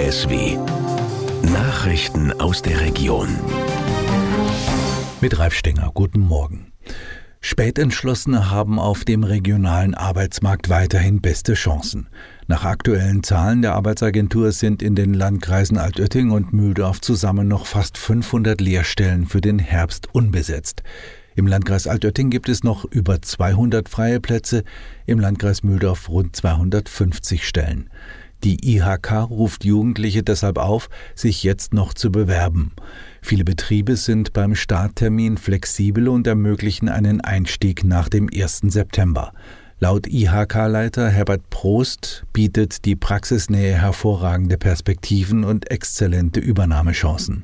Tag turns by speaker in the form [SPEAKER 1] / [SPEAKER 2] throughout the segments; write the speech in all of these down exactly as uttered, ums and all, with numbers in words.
[SPEAKER 1] S W. Nachrichten aus der Region.
[SPEAKER 2] Mit Ralf Stenger, guten Morgen. Spätentschlossene haben auf dem regionalen Arbeitsmarkt weiterhin beste Chancen. Nach aktuellen Zahlen der Arbeitsagentur sind in den Landkreisen Altötting und Mühldorf zusammen noch fast fünfhundert Lehrstellen für den Herbst unbesetzt. Im Landkreis Altötting gibt es noch über zweihundert freie Plätze, im Landkreis Mühldorf rund zweihundertfünfzig Stellen. Die I H K ruft Jugendliche deshalb auf, sich jetzt noch zu bewerben. Viele Betriebe sind beim Starttermin flexibel und ermöglichen einen Einstieg nach dem ersten September. Laut I H K-Leiter Herbert Prost bietet die Praxisnähe hervorragende Perspektiven und exzellente Übernahmechancen.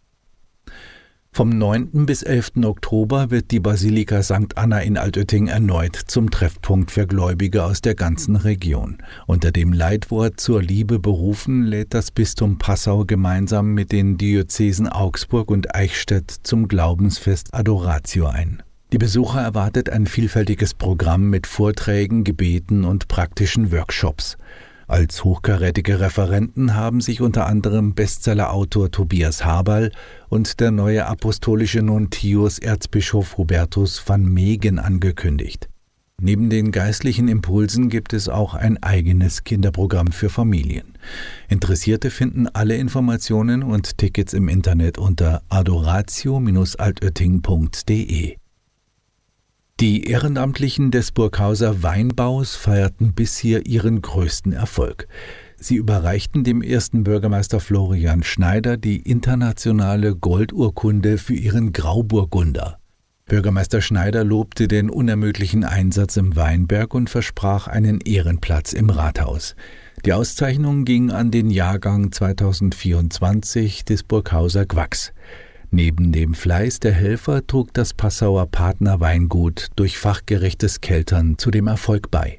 [SPEAKER 2] Vom neunten bis elften Oktober wird die Basilika Sankt Anna in Altötting erneut zum Treffpunkt für Gläubige aus der ganzen Region. Unter dem Leitwort Zur Liebe berufen lädt das Bistum Passau gemeinsam mit den Diözesen Augsburg und Eichstätt zum Glaubensfest Adoratio ein. Die Besucher erwartet ein vielfältiges Programm mit Vorträgen, Gebeten und praktischen Workshops. Als hochkarätige Referenten haben sich unter anderem Bestsellerautor Tobias Haberl und der neue apostolische Nuntius Erzbischof Hubertus van Megen angekündigt. Neben den geistlichen Impulsen gibt es auch ein eigenes Kinderprogramm für Familien. Interessierte finden alle Informationen und Tickets im Internet unter adoratio Bindestrich altötting Punkt de. Die Ehrenamtlichen des Burghauser Weinbaus feierten bisher ihren größten Erfolg. Sie überreichten dem ersten Bürgermeister Florian Schneider die internationale Goldurkunde für ihren Grauburgunder. Bürgermeister Schneider lobte den unermüdlichen Einsatz im Weinberg und versprach einen Ehrenplatz im Rathaus. Die Auszeichnung ging an den Jahrgang zweitausendvierundzwanzig des Burghauser Gwachs. Neben dem Fleiß der Helfer trug das Passauer Partnerweingut durch fachgerechtes Keltern zu dem Erfolg bei.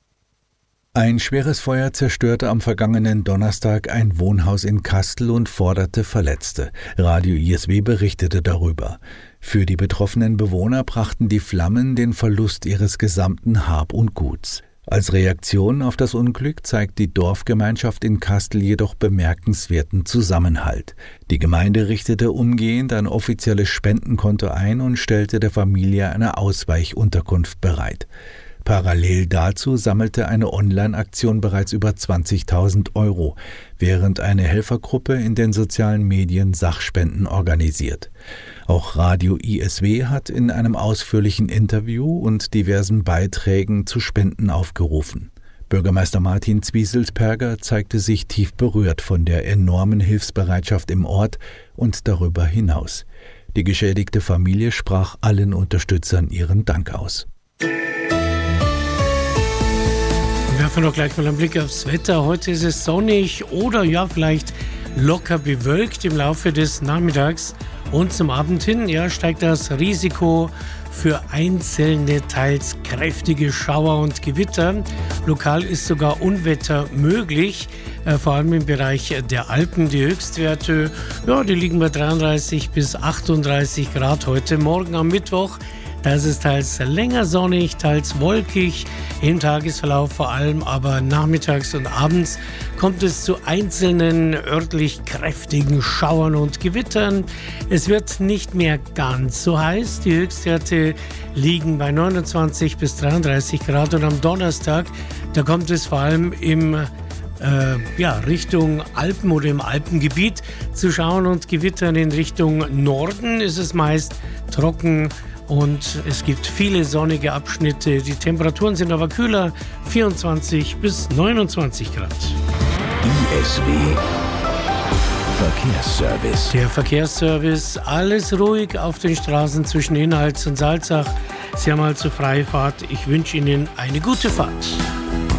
[SPEAKER 2] Ein schweres Feuer zerstörte am vergangenen Donnerstag ein Wohnhaus in Kastel und forderte Verletzte. Radio I S W berichtete darüber. Für die betroffenen Bewohner brachten die Flammen den Verlust ihres gesamten Hab und Guts. Als Reaktion auf das Unglück zeigt die Dorfgemeinschaft in Kastel jedoch bemerkenswerten Zusammenhalt. Die Gemeinde richtete umgehend ein offizielles Spendenkonto ein und stellte der Familie eine Ausweichunterkunft bereit. Parallel dazu sammelte eine Online-Aktion bereits über zwanzigtausend Euro, während eine Helfergruppe in den sozialen Medien Sachspenden organisiert. Auch Radio I S W hat in einem ausführlichen Interview und diversen Beiträgen zu Spenden aufgerufen. Bürgermeister Martin Zwieselsperger zeigte sich tief berührt von der enormen Hilfsbereitschaft im Ort und darüber hinaus. Die geschädigte Familie sprach allen Unterstützern ihren Dank aus.
[SPEAKER 3] Wir werfen doch gleich mal einen Blick aufs Wetter. Heute ist es sonnig oder ja vielleicht locker bewölkt im Laufe des Nachmittags und zum Abend hin ja, steigt das Risiko für einzelne, teils kräftige Schauer und Gewitter. Lokal ist sogar Unwetter möglich, äh, vor allem im Bereich der Alpen. Die Höchstwerte, ja, die liegen bei dreiunddreißig bis achtunddreißig Grad heute. Morgen am Mittwoch, da ist es teils länger sonnig, teils wolkig. Im Tagesverlauf vor allem, aber nachmittags und abends kommt es zu einzelnen örtlich kräftigen Schauern und Gewittern. Es wird nicht mehr ganz so heiß. Die Höchstwerte liegen bei neunundzwanzig bis dreiunddreißig Grad und am Donnerstag, da kommt es vor allem im äh, ja, Richtung Alpen oder im Alpengebiet zu Schauern und Gewittern. In Richtung Norden ist es meist trocken und es gibt viele sonnige Abschnitte. Die Temperaturen sind aber kühler, vierundzwanzig bis neunundzwanzig Grad.
[SPEAKER 1] I S W Verkehrsservice.
[SPEAKER 3] Der Verkehrsservice, alles ruhig auf den Straßen zwischen Inhals und Salzach. Sie haben also freie Fahrt. Ich wünsche Ihnen eine gute Fahrt.